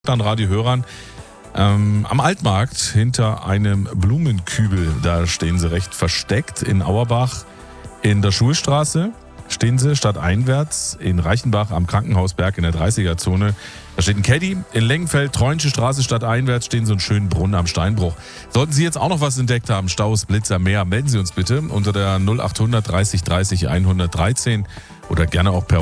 an Radiohörern. Am Altmarkt hinter einem Blumenkübel, da stehen sie recht versteckt. In Auerbach in der Schulstraße stehen sie stadteinwärts. In Reichenbach am Krankenhausberg in der 30er-Zone. Da steht ein Caddy. In Lengenfeld, Treunische Straße stadteinwärts stehen so einen schönen Brunnen am Steinbruch. Sollten Sie jetzt auch noch was entdeckt haben, Staus, Blitzer, mehr, melden Sie uns bitte unter der 0800 30 30 113 oder gerne auch per